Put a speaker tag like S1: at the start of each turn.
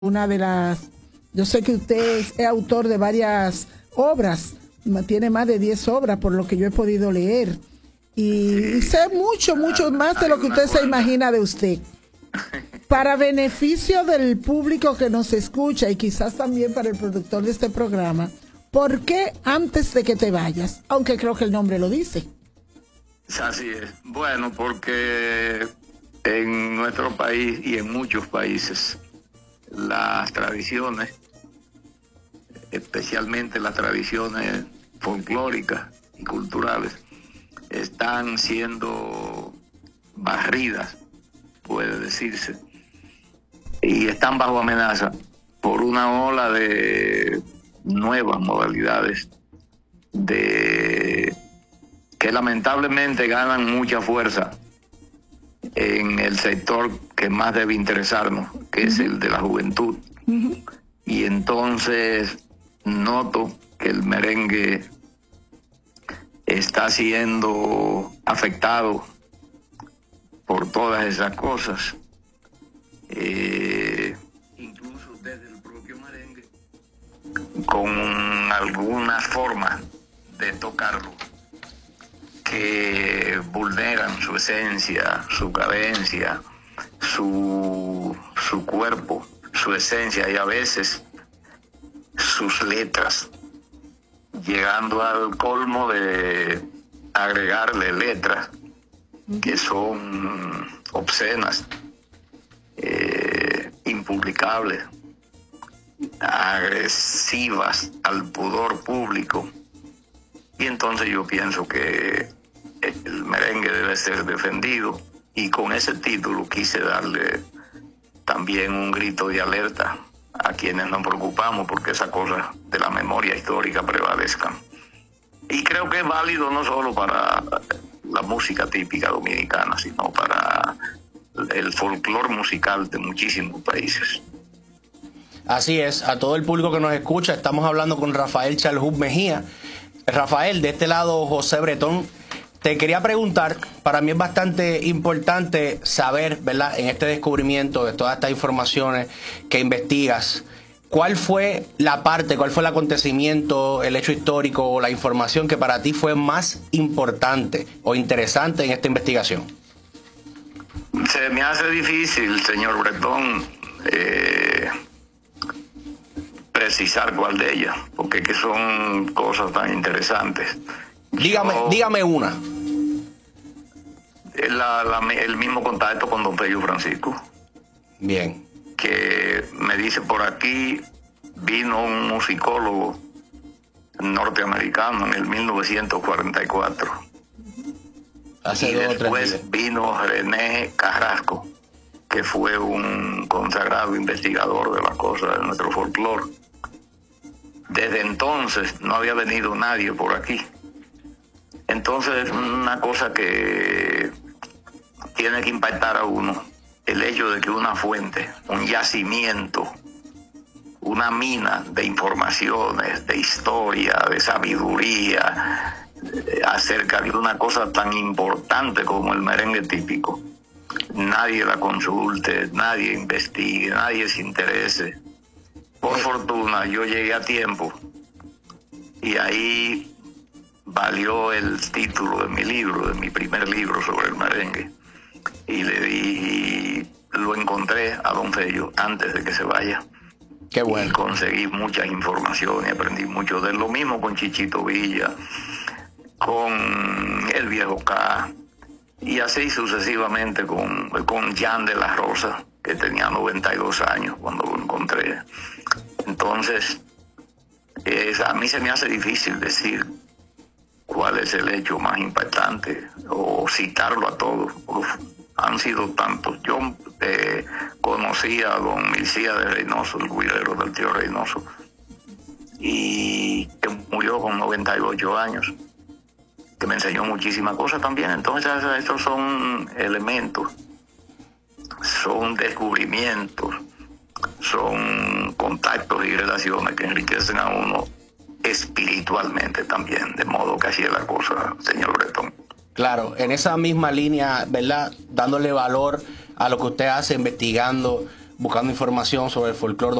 S1: una de las, yo sé que usted es autor de varias obras, tiene más de 10 obras por lo que yo he podido leer, y sé mucho más de lo que usted se imagina de usted. Para beneficio del público que nos escucha y quizás también para el productor de este programa, ¿por qué Antes de que te vayas? Aunque creo que el nombre lo dice.
S2: Así es. Bueno, porque en nuestro país y en muchos países las tradiciones, especialmente las tradiciones folclóricas y culturales, están siendo barridas, puede decirse, y están bajo amenaza por una ola de nuevas modalidades que lamentablemente ganan mucha fuerza en el sector que más debe interesarnos, que es el de la juventud. Y entonces noto que el merengue está siendo afectado por todas esas cosas, incluso desde el propio merengue, con algunas formas de tocarlo que vulneran su esencia, su cadencia, su cuerpo, su esencia y a veces sus letras, llegando al colmo de agregarle letras que son obscenas, impublicables, agresivas al pudor público. Y entonces yo pienso que el merengue debe ser defendido, y con ese título quise darle también un grito de alerta a quienes nos preocupamos porque esas cosas de la memoria histórica prevalezcan. Y creo que es válido no solo para la música típica dominicana, sino para el folclore musical de muchísimos países.
S3: Así es, a todo el público que nos escucha, estamos hablando con Rafael Chalhoub Mejía. Rafael, de este lado José Bretón. Te quería preguntar, para mí es bastante importante saber, ¿verdad?, en este descubrimiento de todas estas informaciones que investigas, ¿cuál fue la parte, cuál fue el acontecimiento, el hecho histórico o la información que para ti fue más importante o interesante en esta investigación?
S2: Se me hace difícil, señor Bretón, precisar cuál de ellas, porque es que son cosas tan interesantes.
S3: Dígame una.
S2: El mismo contacto con don Pello Francisco.
S3: Bien.
S2: Que me dice por aquí, vino un musicólogo norteamericano en el 1944. Y después vino René Carrasco, que fue un consagrado investigador de las cosas de nuestro folclore. Desde entonces no había venido nadie por aquí. Entonces, una cosa que tiene que impactar a uno, el hecho de que una fuente, un yacimiento, una mina de informaciones, de historia, de sabiduría, acerca de una cosa tan importante como el merengue típico, nadie la consulte, nadie investigue, nadie se interese. Por fortuna yo llegué a tiempo y ahí valió el título de mi libro, de mi primer libro sobre el merengue, y lo encontré a don Fello antes de que se vaya.
S3: Qué bueno.
S2: Y conseguí muchas informaciones y aprendí mucho de él. Lo mismo con Chichito Villa, con el Viejo K, y así sucesivamente con Jan de la Rosa, que tenía 92 años cuando lo encontré. Entonces, a mí se me hace difícil decir cuál es el hecho más impactante o citarlo a todos. Han sido tantos. Yo conocí a don Milcía de Reynoso, el guirero del tío Reynoso, y que murió con 98 años, que me enseñó muchísimas cosas también. Entonces estos son elementos, son descubrimientos, son contactos y relaciones que enriquecen a uno espiritualmente también, de modo que así es la cosa, señor Bretón.
S3: Claro, en esa misma línea, ¿verdad?, dándole valor a lo que usted hace, investigando buscando información sobre el folclore